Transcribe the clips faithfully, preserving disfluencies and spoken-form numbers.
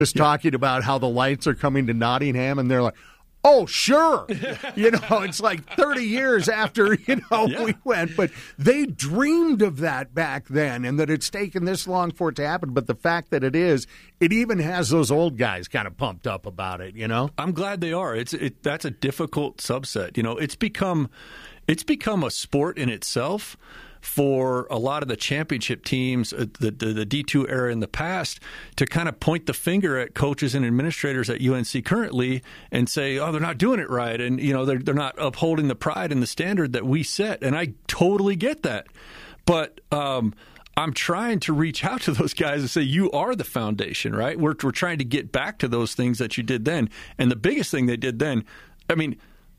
was talking about how the lights are coming to Nottingham, and they're like, oh, sure. You know, it's like thirty years after, you know, yeah. we went. But they dreamed of that back then, and that it's taken this long for it to happen. But the fact that it is, it even has those old guys kind of pumped up about it, you know? I'm glad they are. It's it, that's a difficult subset. You know, it's become it's become a sport in itself for a lot of the championship teams, the, the, the D two era in the past, to kind of point the finger at coaches and administrators at U N C currently and say, oh, they're not doing it right. And, you know, they're, they're not upholding the pride and the standard that we set. And I totally get that. But um, I'm trying to reach out to those guys and say, you are the foundation, right? We're, we're trying to get back to those things that you did then. And the biggest thing they did then, I mean,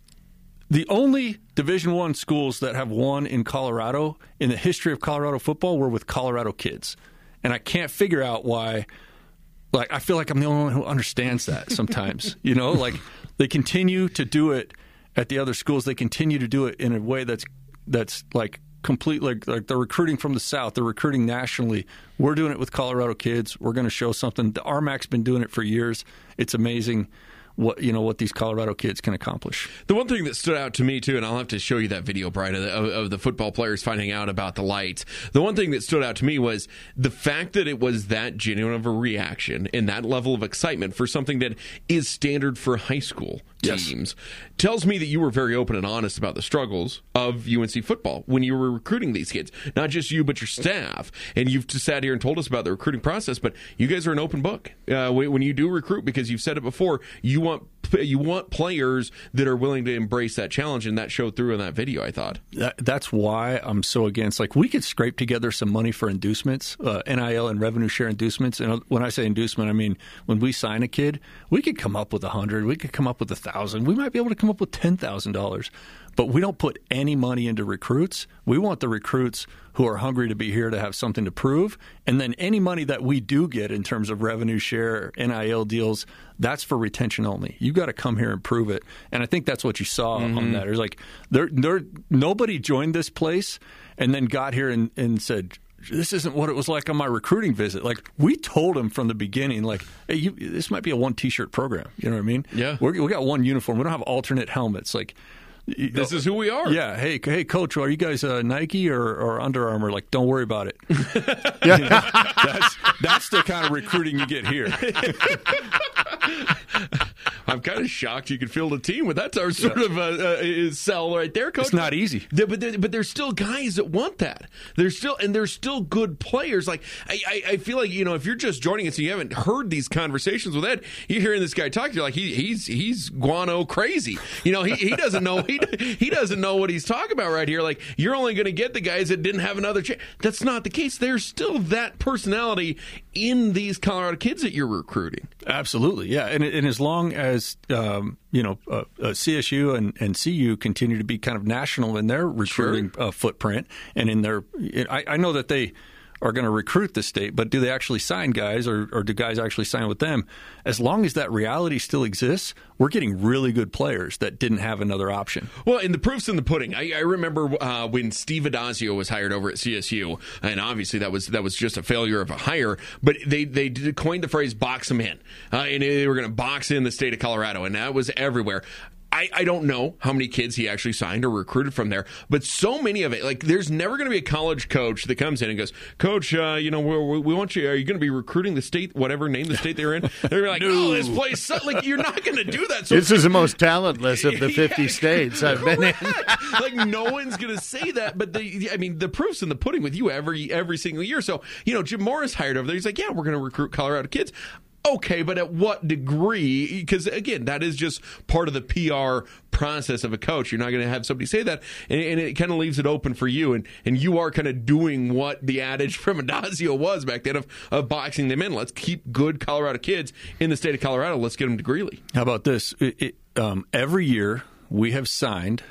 the only Division I schools that have won in Colorado in the history of Colorado football were with Colorado kids. And I can't figure out why. Like, I feel like I'm the only one who understands that sometimes. You know, like they continue to do it at the other schools. They continue to do it in a way that's that's like completely like, like they're recruiting from the South. They're recruiting nationally. We're doing it with Colorado kids. We're going to show something. The R M A C's been doing it for years. It's amazing what you know what these Colorado kids can accomplish. The one thing that stood out to me too, and I'll have to show you that video, Brian, of, of the football players finding out about the lights. The one thing that stood out to me was the fact that it was that genuine of a reaction and that level of excitement for something that is standard for high school teams. Yes. Tells me that you were very open and honest about the struggles of U N C football when you were recruiting these kids. Not just you, but your staff. And you've just sat here and told us about the recruiting process, but you guys are an open book uh, when you do recruit, because you've said it before, you want you want players that are willing to embrace that challenge, and that showed through in that video, I thought. That, that's why I'm so against, like, we could scrape together some money for inducements, uh, N I L and revenue share inducements. And when I say inducement, I mean when we sign a kid, we could come up with a hundred, we could come up with a thousand, we might be able to come up with ten thousand dollars. But we don't put any money into recruits. We want the recruits who are hungry to be here to have something to prove. And then any money that we do get in terms of revenue share, N I L deals, that's for retention only. You got to come here and prove it. And I think that's what you saw mm-hmm. on that. It's like there, there, nobody joined this place and then got here and, and said, this isn't what it was like on my recruiting visit. Like, we told them from the beginning, like, hey, you, this might be a one T-shirt program. You know what I mean? Yeah. We're, we got one uniform. We don't have alternate helmets. Like, this is who we are. Yeah. Hey, hey, coach, are you guys uh, Nike or, or Under Armour? Like, don't worry about it. Yeah. You know, that's that's the kind of recruiting you get here. I'm kind of shocked you could field a team with that sort of uh, uh, sell right there, Coach. It's not easy. Yeah, but there, but there's still guys that want that. There's still and there's still good players. Like I, I, I feel like, you know, if you're just joining us and you haven't heard these conversations with Ed, you're hearing this guy talk. You're like, he, he's he's guano crazy. You know, he, he doesn't know he he doesn't know what he's talking about right here. Like, you're only going to get the guys that didn't have another chance. That's not the case. There's still that personality in these Colorado kids that you're recruiting. Absolutely, yeah. And, and as long as um, you know, uh, uh, C S U and, and C U continue to be kind of national in their recruiting sure. uh, footprint, and in their, I, I know that they are going to recruit the state, but do they actually sign guys, or, or do guys actually sign with them? As long as that reality still exists, we're getting really good players that didn't have another option. Well, and the proof's in the pudding. I, I remember uh, when Steve Addazio was hired over at C S U, and obviously that was that was just a failure of a hire, but they, they did, coined the phrase box them in, uh, and they were going to box in the state of Colorado, and that was everywhere. I, I don't know how many kids he actually signed or recruited from there, but so many of it, like, there's never going to be a college coach that comes in and goes, Coach, uh, you know, we, we want you, are you going to be recruiting the state, whatever name the state they're in? They're like, no. oh, this place, like, you're not going to do that. So this is the most talentless of the fifty yeah, states I've been in. Like, no one's going to say that, but the, I mean, the proof's in the pudding with you every every single year. So, you know, Jim Morris hired over there. He's like, yeah, we're going to recruit Colorado kids. Okay, but at what degree? Because, again, that is just part of the P R process of a coach. You're not going to have somebody say that, and, and it kind of leaves it open for you. And, and you are kind of doing what the adage from Addazio was back then of, of boxing them in. Let's keep good Colorado kids in the state of Colorado. Let's get them to Greeley. How about this? It, it, um, every year we have signed,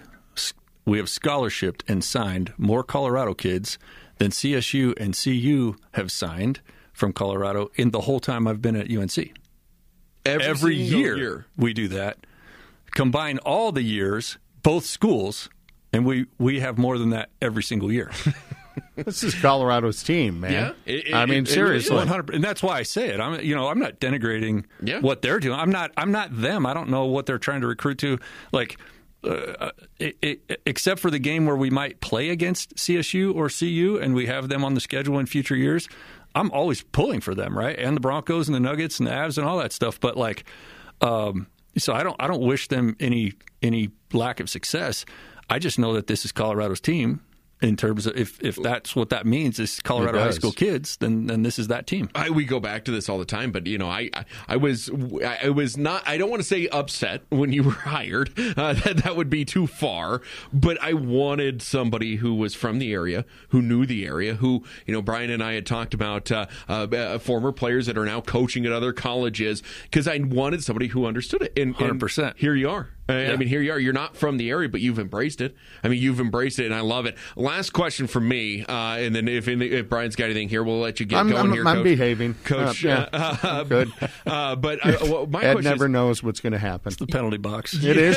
we have scholarshiped and signed more Colorado kids than C S U and C U have signed from Colorado in the whole time I've been at U N C. Every, Every year, year we do that. Combine all the years, both schools, and we, we have more than that every single year. This is Colorado's team, man. Yeah, it, it, I mean, it, seriously, one hundred percent. And that's why I say it. I'm, you know, I'm not denigrating yeah. what they're doing. I'm not. I'm not them. I don't know what they're trying to recruit to. Like, uh, it, it, except for the game where we might play against C S U or C U, and we have them on the schedule in future years. I'm always pulling for them, right? And the Broncos and the Nuggets and the Avs and all that stuff. But like, um, so I don't. I don't wish them any any lack of success. I just know that this is Colorado's team. In terms of if, if that's what that means is Colorado high school kids, then then this is that team. I, we go back to this all the time, but you know, I I, I was I was not. I don't want to say upset when you were hired. Uh, that that would be too far. But I wanted somebody who was from the area, who knew the area, who you know. Brian and I had talked about uh, uh, former players that are now coaching at other colleges because I wanted somebody who understood it. And, one hundred percent. And here you are. Yeah. I mean, here you are. You're not from the area, but you've embraced it. I mean, you've embraced it, and I love it. Last question from me, uh, and then if, if Brian's got anything here, we'll let you get I'm, going I'm, here, I'm Coach. behaving. Coach, uh, yeah. uh, Good. Uh, but uh, well, my Ed question never is, knows what's going to happen. It's the penalty box. It is.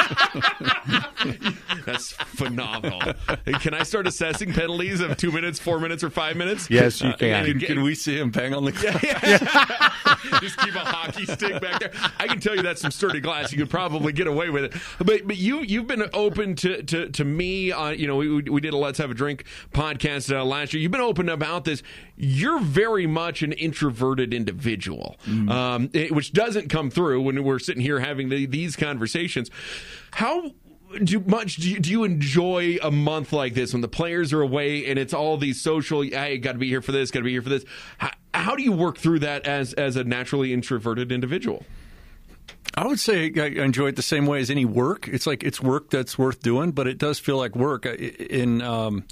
That's phenomenal. Can I start assessing penalties of two minutes, four minutes, or five minutes? Yes, you Uh, can. and- Can, can we see him bang on the glass? Just keep a hockey stick back there. I can tell you that's some sturdy glass. You could probably get away with it. But but you you've been open to to, to me. Uh, you know, we we did a Let's Have a Drink podcast uh, last year. You've been open about this. You're very much an introverted individual, mm. um, it, which doesn't come through when we're sitting here having the, these conversations. How do much do you, do you enjoy a month like this when the players are away and it's all these social? Hey, got to be here for this. Got to be here for this. How, how do you work through that as as a naturally introverted individual? I would say I enjoy it the same way as any work. It's like it's work that's worth doing, but it does feel like work. In um,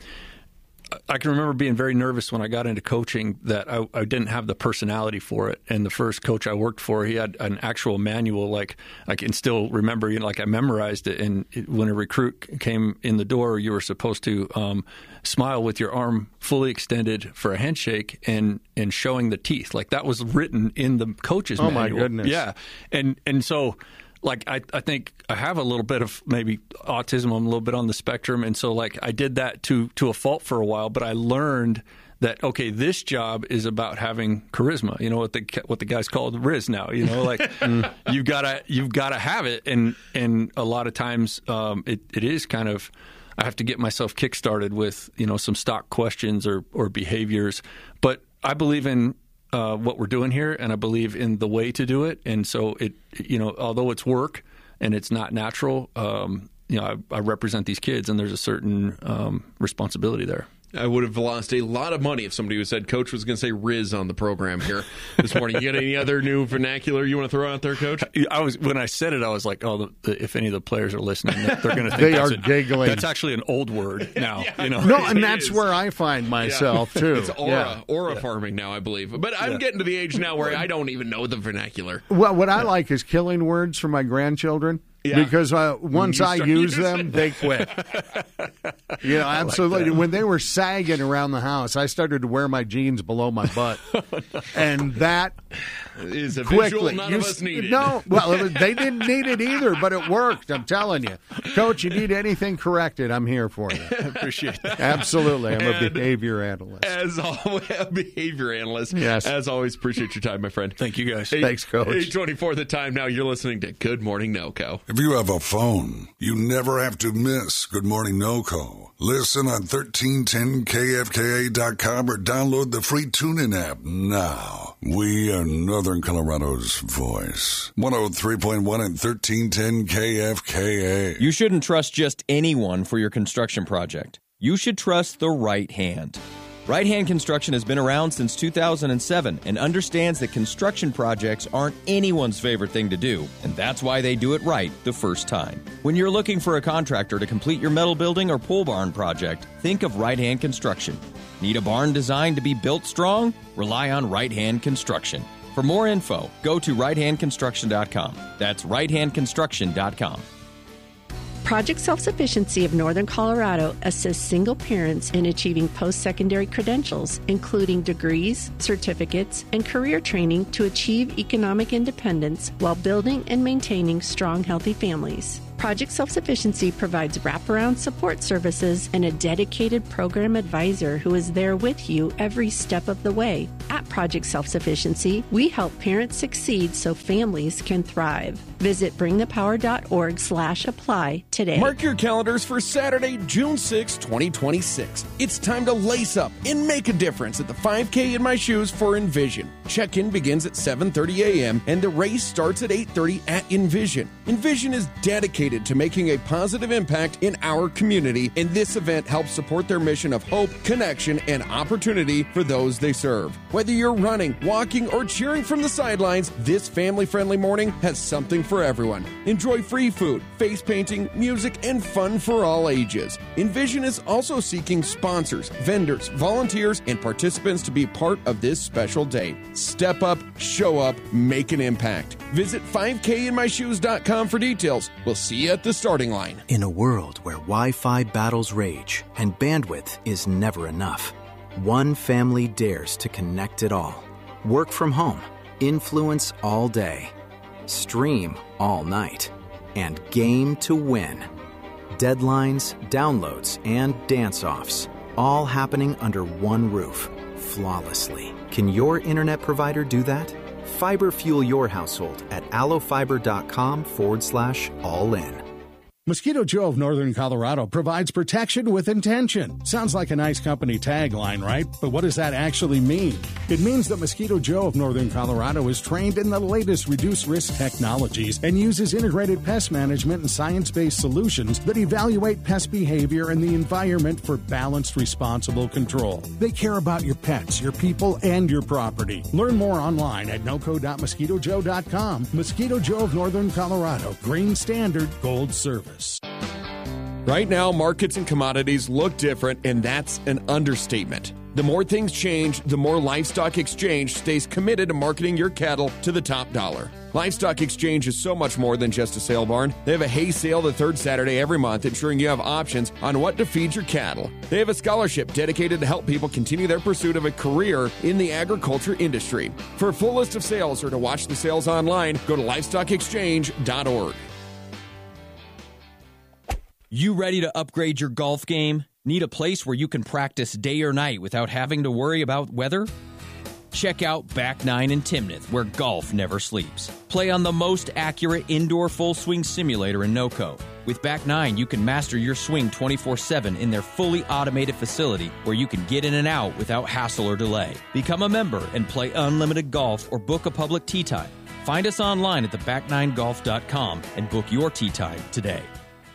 I can remember being very nervous when I got into coaching that I, I didn't have the personality for it. And the first coach I worked for, he had an actual manual. Like I can still remember, you know, like I memorized it. And it, when a recruit came in the door, you were supposed to um, smile with your arm fully extended for a handshake and and showing the teeth. Like that was written in the coach's oh manual. Oh my goodness! Yeah, and and so. Like, I, I think I have a little bit of maybe autism. I'm a little bit on the spectrum. And so, like, I did that to, to a fault for a while. But I learned that, okay, this job is about having charisma. You know, what the what the guys call Riz now. You know, like, you've got to you've gotta have it. And and a lot of times um, it, it is kind of, I have to get myself kickstarted with, you know, some stock questions or, or behaviors. But I believe in Uh, what we're doing here, and I believe in the way to do it. And so it, you know, although it's work and it's not natural, um, you know, I, I represent these kids, and there's a certain um, responsibility there. I would have lost a lot of money if somebody who said Coach was going to say Riz on the program here this morning. You got any other new vernacular you want to throw out there, Coach? I was when I said it, I was like, oh, the, the, if any of the players are listening, they're going to think they that's are a, giggling. That's actually an old word now. Yeah. You know, No, and that's is. where I find myself yeah. too. It's aura, yeah. aura yeah. farming now, I believe. But I'm yeah. getting to the age now where I don't even know the vernacular. Well, what I like is killing words for my grandchildren. Yeah. Because uh, once I use them, using they quit. You know, absolutely. Like when they were sagging around the house, I started to wear my jeans below my butt, and that is a quickly, visual none you, of us needed. No, well, it was, they didn't need it either, but it worked. I'm telling you, Coach. You need anything corrected, I'm here for you. appreciate that. Absolutely, I'm And a behavior analyst. As always, a behavior analyst. Yes. As always, appreciate your time, my friend. Thank you, guys. Thanks, Coach. eight twenty-four the time now. You're listening to Good Morning NoCo. If you have a phone, you never have to miss Good Morning NoCo. Listen on thirteen ten K F K A dot com or download the free TuneIn app now. We are Northern Colorado's voice. one oh three point one and thirteen ten K F K A. You shouldn't trust just anyone for your construction project. You should trust the right hand. Right Hand Construction has been around since two thousand seven and understands that construction projects aren't anyone's favorite thing to do, and that's why they do it right the first time. When you're looking for a contractor to complete your metal building or pole barn project, think of Right Hand Construction. Need a barn designed to be built strong? Rely on Right Hand Construction. For more info, go to right hand construction dot com. That's right hand construction dot com. Project Self-Sufficiency of Northern Colorado assists single parents in achieving post-secondary credentials, including degrees, certificates, and career training to achieve economic independence while building and maintaining strong, healthy families. Project Self-Sufficiency provides wraparound support services and a dedicated program advisor who is there with you every step of the way. At Project Self-Sufficiency, we help parents succeed so families can thrive. Visit bringthepower.org slash apply today. Mark your calendars for Saturday, June sixth, twenty twenty-six. It's time to lace up and make a difference at the five K in My Shoes for Envision. Check-in begins at seven thirty a.m. and the race starts at eight thirty at Envision. Envision is dedicated to making a positive impact in our community, and this event helps support their mission of hope, connection, and opportunity for those they serve. Whether you're running, walking, or cheering from the sidelines, this family-friendly morning has something for everyone. Enjoy free food, face painting, music, and fun for all ages. Envision is also seeking sponsors, vendors, volunteers, and participants to be part of this special day. Step up, show up, make an impact. Visit five K in my shoes dot com for details. We'll see you at the starting line. In a world where Wi-Fi battles rage and bandwidth is never enough, one family dares to connect it all. Work from home, influence all day, stream all night, and game to win. Deadlines, downloads, and dance-offs, all happening under one roof, flawlessly. Can your internet provider do that? Fiber fuel your household at allofiber.com forward slash all in. Mosquito Joe of Northern Colorado provides protection with intention. Sounds like a nice company tagline, right? But what does that actually mean? It means that Mosquito Joe of Northern Colorado is trained in the latest reduced-risk technologies and uses integrated pest management and science-based solutions that evaluate pest behavior and the environment for balanced, responsible control. They care about your pets, your people, and your property. Learn more online at noco dot mosquito joe dot com. Mosquito Joe of Northern Colorado. Green Standard Gold Service. Right now, markets and commodities look different, and that's an understatement. The more things change, the more Livestock Exchange stays committed to marketing your cattle to the top dollar. Livestock Exchange is so much more than just a sale barn. They have a hay sale the third Saturday every month, ensuring you have options on what to feed your cattle. They have a scholarship dedicated to help people continue their pursuit of a career in the agriculture industry. For a full list of sales or to watch the sales online, go to livestock exchange dot org. You ready to upgrade your golf game? Need a place where you can practice day or night without having to worry about weather? Check out Back Nine in Timnath, where golf never sleeps. Play on the most accurate indoor full swing simulator in NoCo. With Back Nine, you can master your swing twenty-four seven in their fully automated facility where you can get in and out without hassle or delay. Become a member and play unlimited golf or book a public tee time. Find us online at the back nine golf dot com and book your tee time today.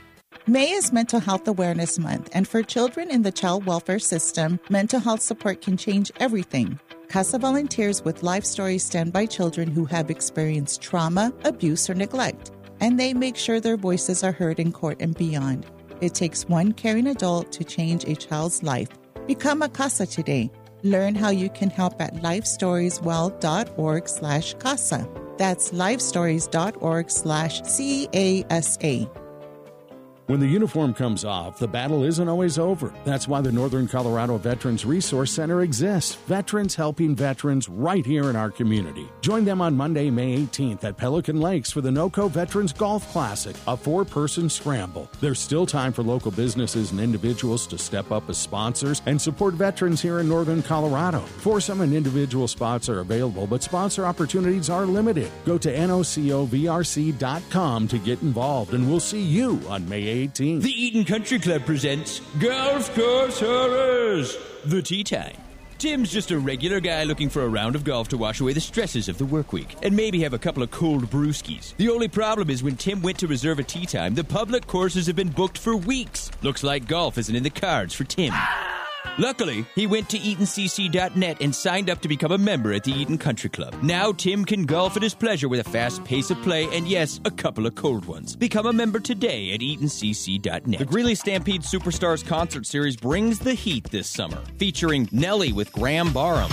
May is Mental Health Awareness Month, and for children in the child welfare system, mental health support can change everything. CASA volunteers with Life Stories stand by children who have experienced trauma, abuse, or neglect, and they make sure their voices are heard in court and beyond. It takes one caring adult to change a child's life. Become a CASA today. Learn how you can help at lifestorieswell.org slash CASA. That's lifestories.org slash C A S A. When the uniform comes off, the battle isn't always over. That's why the Northern Colorado Veterans Resource Center exists. Veterans helping veterans right here in our community. Join them on Monday, May eighteenth at Pelican Lakes for the NoCo Veterans Golf Classic, a four-person scramble. There's still time for local businesses and individuals to step up as sponsors and support veterans here in Northern Colorado. Foursome and individual spots are available, but sponsor opportunities are limited. Go to noco v r c dot com to get involved, and we'll see you on May eighteenth. The Eaton Country Club presents Golf Course Horrors, the Tea Time. Tim's just a regular guy looking for a round of golf to wash away the stresses of the work week and maybe have a couple of cold brewskis. The only problem is when Tim went to reserve a tee time, the public courses have been booked for weeks. Looks like golf isn't in the cards for Tim. Luckily, he went to eaton c c dot net and signed up to become a member at the Eaton Country Club. Now Tim can golf at his pleasure with a fast pace of play and, yes, a couple of cold ones. Become a member today at eaton c c dot net. The Greeley Stampede Superstars Concert Series brings the heat this summer, featuring Nelly with Graham Barham,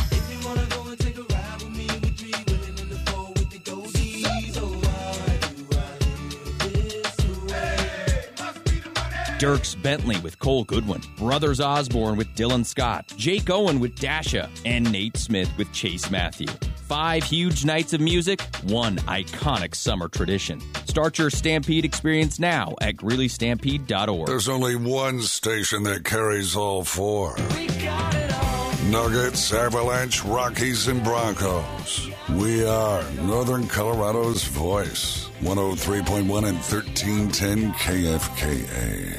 Dierks Bentley with Cole Goodwin, Brothers Osborne with Dylan Scott, Jake Owen with Dasha, and Nate Smith with Chase Matthew. Five huge nights of music, one iconic summer tradition. Start your Stampede experience now at Greeley Stampede dot org. There's only one station that carries all four. We got it all. Nuggets, Avalanche, Rockies, and Broncos. We are Northern Colorado's voice. one oh three point one and thirteen ten K F K A.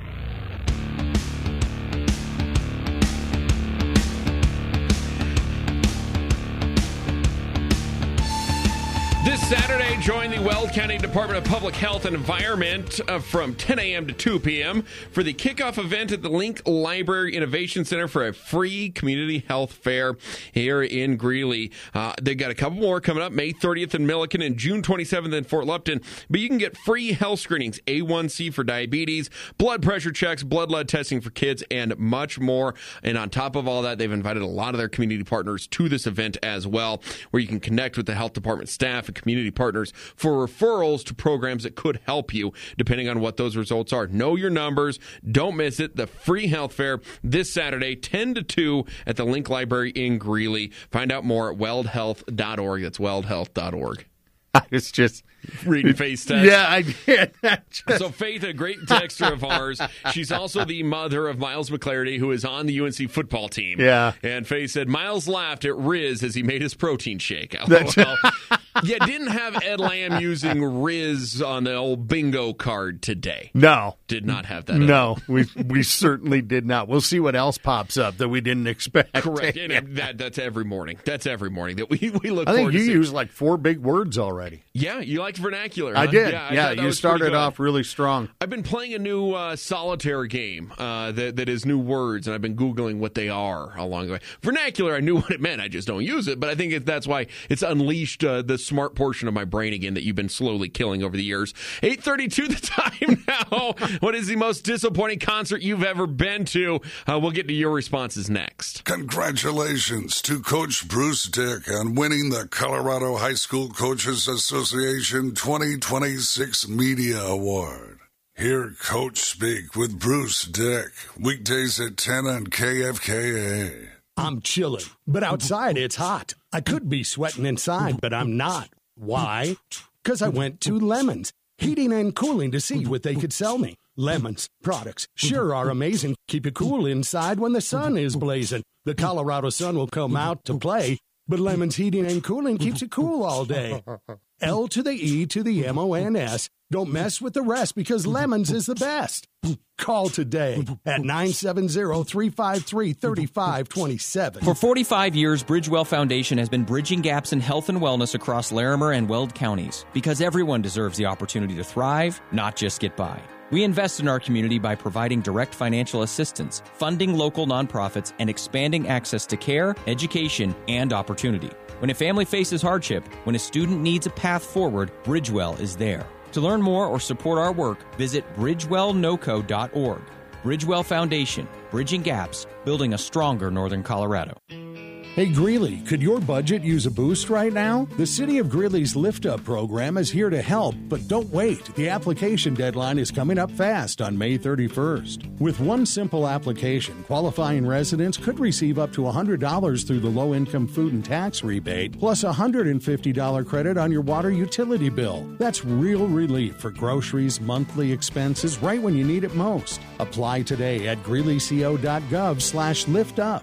This Saturday, join the Weld County Department of Public Health and Environment uh, from ten a.m. to two p.m. for the kickoff event at the Link Library Innovation Center for a free community health fair here in Greeley. Uh, they've got a couple more coming up, May thirtieth in Milliken and June twenty-seventh in Fort Lupton. But you can get free health screenings, A one C for diabetes, blood pressure checks, blood lead testing for kids, and much more. And on top of all that, they've invited a lot of their community partners to this event as well, where you can connect with the health department staff and community partners for referrals to programs that could help you, depending on what those results are. Know your numbers. Don't miss it. The free health fair this Saturday, ten to two at the Link Library in Greeley. Find out more at weld health dot org. That's weld health dot org. It's just reading Faith's text. Yeah, I did. Just... So Faith, a great texter of ours. She's also the mother of Miles McClarity, who is on the U N C football team. Yeah. And Faith said, Miles laughed at Riz as he made his protein shake. LOL. Yeah, didn't have Ed Lamb using Riz on the old bingo card today. No. Did not have that. No, we we certainly did not. We'll see what else pops up that we didn't expect. Correct. And that, that's every morning. That's every morning that we, we look I forward think you to used like four big words already. Yeah, you liked vernacular. I huh? did. Yeah, I yeah you started off really strong. I've been playing a new uh, solitaire game uh, that, that is new words, and I've been Googling what they are along the way. Vernacular, I knew what it meant. I just don't use it. But I think it, that's why it's unleashed uh, the smart portion of my brain again that you've been slowly killing over the years. eight thirty-two the time now. What is the most disappointing concert you've ever been to? Uh, we'll get to your responses next. Congratulations to Coach Bruce Dick on winning the Colorado High School Coaches Association twenty twenty-six Media Award. Hear Coach speak with Bruce Dick, weekdays at ten on K F K A. I'm chilling, but outside it's hot. I could be sweating inside, but I'm not. Why? Because I went to Lemons, heating and cooling, to see what they could sell me. Lemons products sure are amazing. Keep you cool inside when the sun is blazing. The Colorado sun will come out to play, but Lemons heating and cooling keeps you cool all day. L to the E to the M O N S. Don't mess with the rest because Lemons is the best. Call today at nine seven zero, three five three, three five two seven. For forty-five years, Bridgewell Foundation has been bridging gaps in health and wellness across Larimer and Weld counties because everyone deserves the opportunity to thrive, not just get by. We invest in our community by providing direct financial assistance, funding local nonprofits, and expanding access to care, education, and opportunity. When a family faces hardship, when a student needs a path forward, Bridgewell is there. To learn more or support our work, visit bridgewell noco dot org. Bridgewell Foundation, bridging gaps, building a stronger Northern Colorado. Hey Greeley, could your budget use a boost right now? The City of Greeley's Lift Up program is here to help, but don't wait. The application deadline is coming up fast on May thirty-first. With one simple application, qualifying residents could receive up to one hundred dollars through the low-income food and tax rebate, plus a one hundred fifty dollars credit on your water utility bill. That's real relief for groceries, monthly expenses, right when you need it most. Apply today at greeleyco.gov slash lift up.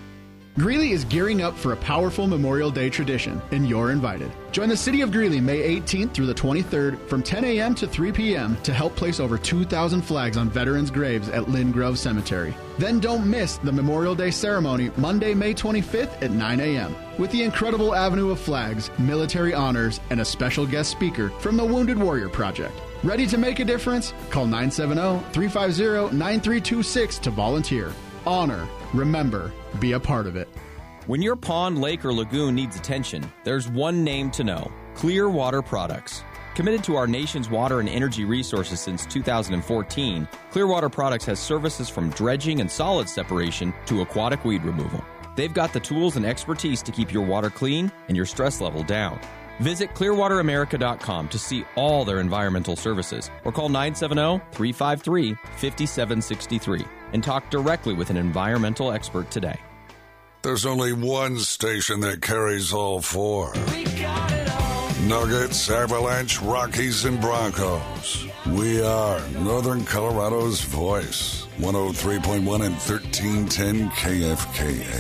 Greeley is gearing up for a powerful Memorial Day tradition, and you're invited. Join the City of Greeley May eighteenth through the twenty-third from ten a.m. to three p.m. to help place over two thousand flags on veterans' graves at Lynn Grove Cemetery. Then don't miss the Memorial Day ceremony Monday, May twenty-fifth at nine a.m. with the incredible avenue of flags, military honors, and a special guest speaker from the Wounded Warrior Project. Ready to make a difference? Call nine seven zero, three five zero, nine three two six to volunteer. Honor, remember, be a part of it. When your pond, lake, or lagoon needs attention, there's one name to know: Clearwater Products. Committed to our nation's water and energy resources since two thousand fourteen, Clearwater Products has services from dredging and solid separation to aquatic weed removal. They've got the tools and expertise to keep your water clean and your stress level down. Visit clearwater america dot com to see all their environmental services or call nine seven zero, three five three, five seven six three and talk directly with an environmental expert today. There's only one station that carries all four. Nuggets, Avalanche, Rockies, and Broncos. We are Northern Colorado's voice. one oh three point one and thirteen ten K F K A.